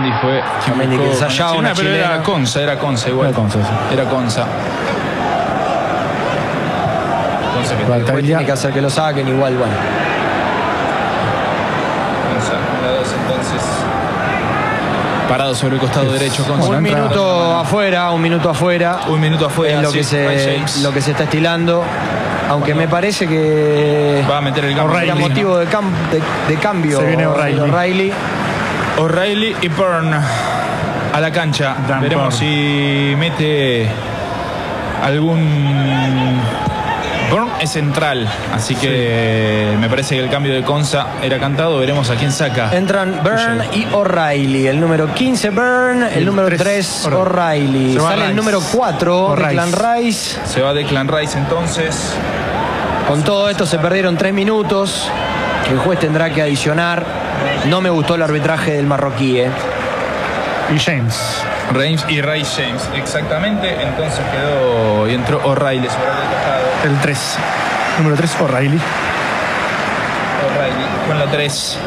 Otamendi fue Otamendi que ensayaba una pero chilena. era Conza igual. Era Conza, sí. Era Conza. Conza que Después tiene que hacer que lo saquen, igual, bueno. Conza, la 2 entonces. Parado sobre el costado derecho, Conza. Un minuto afuera. Un minuto afuera. Es lo, sí, lo que se está estilando. Aunque me parece que va a meter el cambio. era motivo de cambio. Se viene O'Reilly. O'Reilly y Byrne a la cancha. Dan Veremos Byrne. si mete algún... Byrne es central, así que me parece que el cambio de Conza era cantado. Veremos a quién saca. Entran Byrne y O'Reilly. El número 15 Byrne, el número 3 O'Reilly. Sale el número 4 Declan Rice. Se va Declan Rice entonces. Con todo esto se perdieron 3 minutos. El juez tendrá que adicionar. No me gustó el arbitraje del marroquí. Y James. Reims y Rice James, exactamente. Entonces quedó y entró O'Reilly sobre el costado. El 3. Número 3, O'Reilly. O'Reilly con la 3.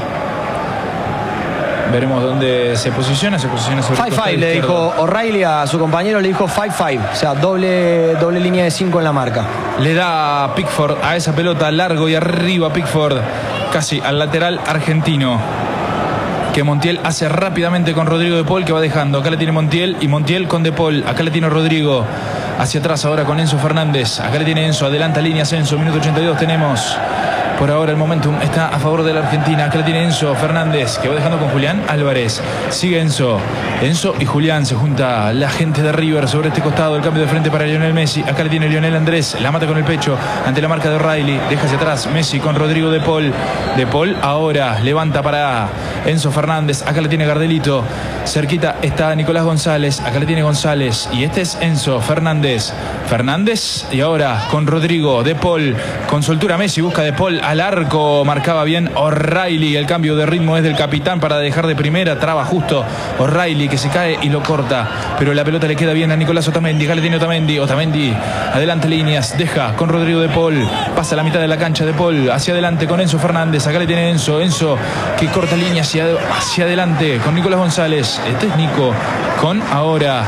Veremos dónde se posiciona. Se posiciona sobre el costado 5-5 le izquierdo. dijo O'Reilly a su compañero, le dijo 5-5. O sea, doble línea de 5 en la marca. Le da Pickford a esa pelota, largo y arriba Pickford, casi al lateral argentino, que Montiel hace rápidamente con Rodrigo de Paul, que va dejando. Acá le tiene Montiel y Montiel con de Paul. Acá le tiene Rodrigo. Hacia atrás ahora con Enzo Fernández. Acá le tiene Enzo. Adelanta líneas Enzo. Minuto 82 tenemos. Por ahora el momentum está a favor de la Argentina. Acá le tiene Enzo Fernández, que va dejando con Julián Álvarez. Sigue Enzo. Enzo y Julián. Se junta la gente de River sobre este costado. El cambio de frente para Lionel Messi. Acá le tiene Lionel Andrés. La mata con el pecho ante la marca de O'Reilly. Deja hacia atrás Messi con Rodrigo de Paul. De Paul ahora levanta para Enzo Fernández. Acá le tiene Gardelito. Cerquita está Nicolás González. Acá le tiene González. Y este es Enzo Fernández. Fernández. Y ahora con Rodrigo de Paul. Con soltura Messi. Busca de Paul al arco. Marcaba bien O'Reilly. El cambio de ritmo es del capitán para dejar de primera. Traba justo O'Reilly, que se cae y lo corta. Pero la pelota le queda bien a Nicolás Otamendi. Acá le tiene Otamendi. Otamendi adelante líneas. Deja con Rodrigo de Paul. Pasa a la mitad de la cancha de Paul. Hacia adelante con Enzo Fernández. Acá le tiene Enzo. Enzo que corta línea hacia adelante con Nicolás González. Este es Nico con ahora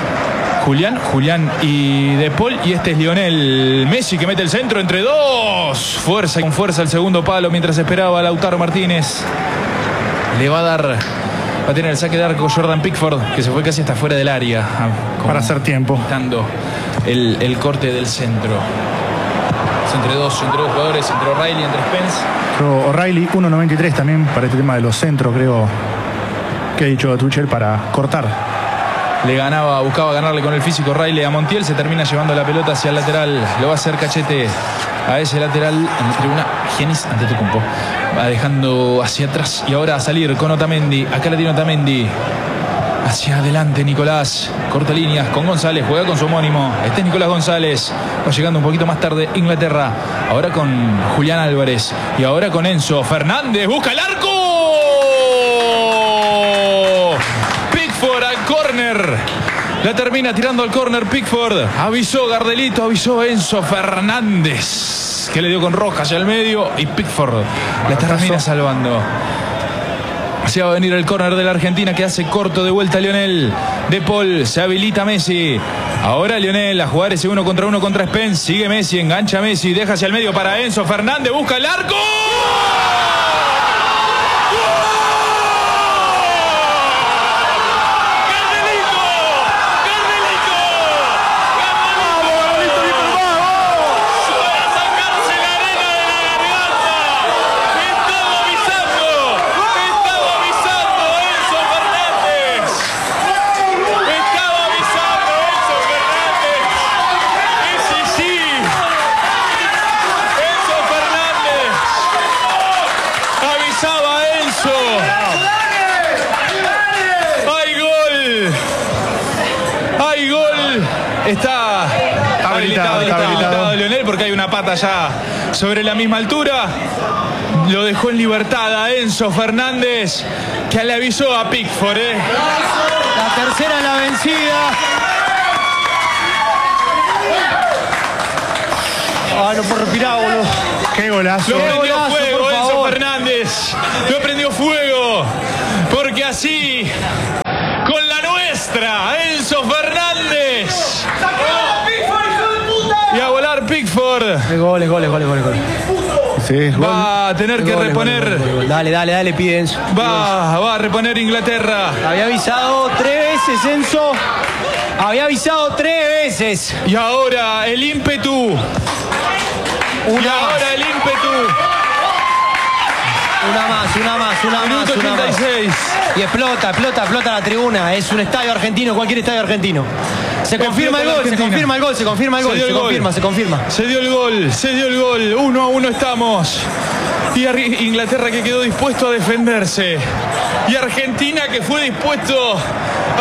Julián y De Paul. Y este es Lionel Messi, que mete el centro entre dos. Con fuerza el segundo palo mientras esperaba a Lautaro Martínez. Le va a dar, va a tener el saque de arco Jordan Pickford, que se fue casi hasta fuera del área para hacer tiempo, dando el corte del centro. Es entre dos jugadores, entre O'Reilly y entre Spence. O'Reilly 1.93 también para este tema de los centros, creo que ha dicho Tuchel, para cortar. Buscaba ganarle con el físico O'Reilly a Montiel. Se termina llevando la pelota hacia el lateral. Lo va a hacer Cachete a ese lateral entre una Giannis Antetokounmpo. Va dejando hacia atrás y ahora a salir con Otamendi. Acá la tiene Otamendi. Hacia adelante Nicolás. Corta líneas con González. Juega con su homónimo. Este es Nicolás González. Va llegando un poquito más tarde Inglaterra. Ahora con Julián Álvarez. Y ahora con Enzo Fernández. Busca el arco. Pickford al córner. La termina tirando al córner Pickford. Avisó Gardelito. Avisó Enzo Fernández, que le dio con roja hacia el medio. Y Pickford la termina salvando. Se va a venir el córner de la Argentina, que hace corto de vuelta a Lionel de Paul. Se habilita Messi. Ahora Lionel a jugar ese 1 contra 1 contra Spence. Sigue Messi, engancha Messi, deja hacia el medio para Enzo Fernández. Busca el arco. Está habilitado Lionel, porque hay una pata ya sobre la misma altura. Lo dejó en libertad a Enzo Fernández, que le avisó a Pickford. La tercera la vencida. No puedo respirar, boludo. Qué golazo. Lo prendió fuego Enzo Fernández. Lo prendió fuego. Porque así Goles. Sí, Va a tener que reponer. Gol. Dale, piden. Va a reponer Inglaterra. Había avisado 3 veces, Enzo. Había avisado 3 veces. Y ahora el ímpetu. Una más. 36. Y explota la tribuna. Es un estadio argentino, cualquier estadio argentino. Se confirma el gol. Se dio el gol. 1-1 estamos. Y Inglaterra que quedó dispuesto a defenderse. Y Argentina que fue dispuesto